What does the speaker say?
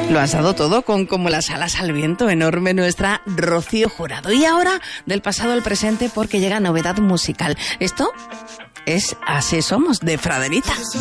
Lo has dado todo con como las alas al viento, enorme nuestra Rocío Jurado. Y ahora, del pasado al presente, porque llega novedad musical. Esto es Así Somos, de Fraderita.